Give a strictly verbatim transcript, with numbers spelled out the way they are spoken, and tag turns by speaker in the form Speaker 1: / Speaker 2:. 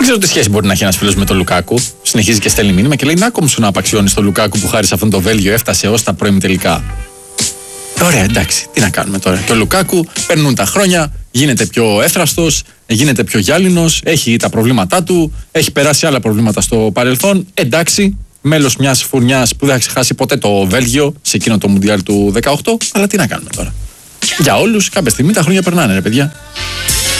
Speaker 1: ξέρω τι σχέση μπορεί να έχει ένας φίλος με τον Λουκάκου. Συνεχίζει και στέλνει μήνυμα και λέει: να κομψού να απαξιώνει τον Λουκάκου που χάρη σε αυτόν το Βέλγιο έφτασε ως τα προημιτελικά. Ωραία, εντάξει, τι να κάνουμε τώρα. Και ο Λουκάκου περνούν τα χρόνια, γίνεται πιο εύθραστος, γίνεται πιο γυάλινος, έχει τα προβλήματά του, έχει περάσει άλλα προβλήματα στο παρελθόν. Εντάξει, μέλος μιας φουρνιάς που δεν θα ξεχάσει ποτέ το Βέλγιο σε εκείνο το Μουντιάλ του δεκαοκτώ. Αλλά τι να κάνουμε τώρα. Για όλους, κάποια στιγμή τα χρόνια περνάνε, ρε παιδιά.